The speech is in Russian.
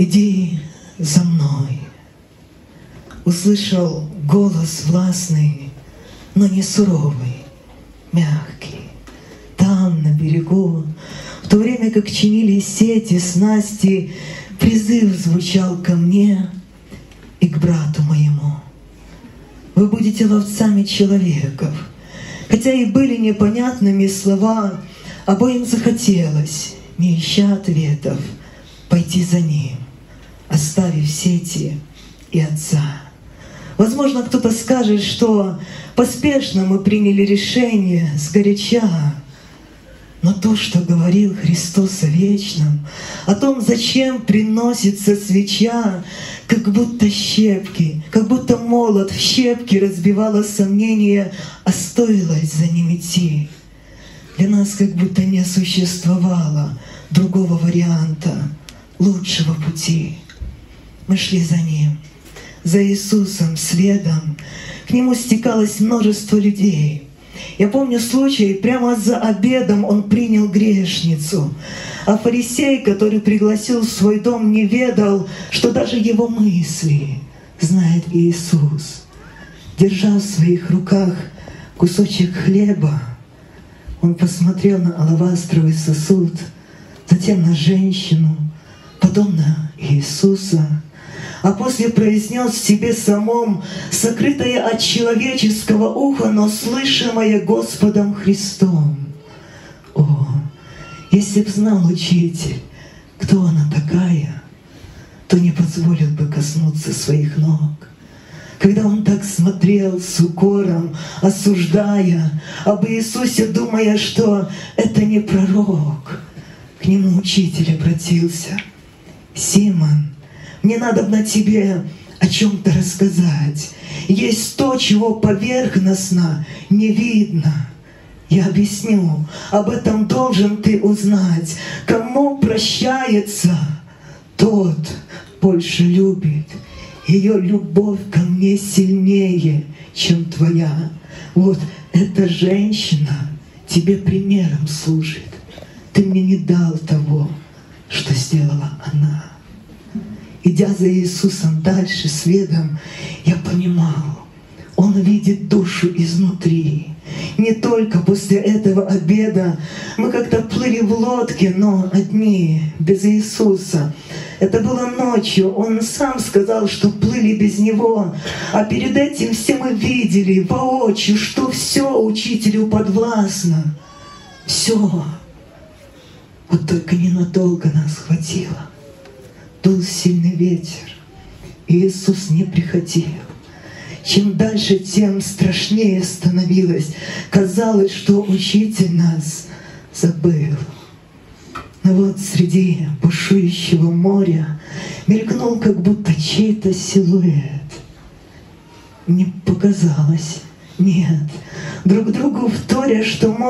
Иди за мной. Услышал голос властный, но не суровый, мягкий. Там, на берегу, в то время как чинили сети, снасти, призыв звучал ко мне и к брату моему. Вы будете ловцами человеков. Хотя и были непонятными слова, обоим захотелось, не ища ответов, пойти за ним, оставив сети и отца. Возможно, кто-то скажет, что поспешно мы приняли решение сгоряча, но то, что говорил Христос о вечном, о том, зачем приносится свеча, как будто щепки, как будто молот в щепки разбивало сомнение, а стоило за ним идти. Для нас как будто не существовало другого варианта, лучшего пути. Мы шли за Ним, за Иисусом следом. К Нему стекалось множество людей. Я помню случай, прямо за обедом Он принял грешницу, а фарисей, который пригласил в свой дом, не ведал, что даже его мысли знает Иисус. Держа в своих руках кусочек хлеба, Он посмотрел на алавастровый сосуд, затем на женщину, потом на Иисуса, а после произнес в себе самом, сокрытое от человеческого уха, но слышимое Господом Христом: «О, если б знал Учитель, кто она такая, то не позволил бы коснуться своих ног». Когда он так смотрел с укором, осуждая об Иисусе, думая, что это не пророк, к нему Учитель обратился: «Симон, мне надо на тебе о чем-то рассказать. Есть то, чего поверхностно не видно. Я объясню, об этом должен ты узнать. Кому прощается, тот больше любит. Ее любовь ко мне сильнее, чем твоя. Вот эта женщина тебе примером служит. Ты мне не дал того, что сделала она». Идя за Иисусом дальше, следом, я понимал, Он видит душу изнутри. Не только после этого обеда мы как-то плыли в лодке, но одни, без Иисуса. Это было ночью, Он сам сказал, что плыли без Него. А перед этим все мы видели воочию, что все Учителю подвластно. Все. Вот только ненадолго нас хватило. Дул сильный ветер, и Иисус не приходил. Чем дальше, тем страшнее становилось. Казалось, что Учитель нас забыл. Но вот среди бушующего моря мелькнул как будто чей-то силуэт. Не показалось, нет, друг другу вторя, что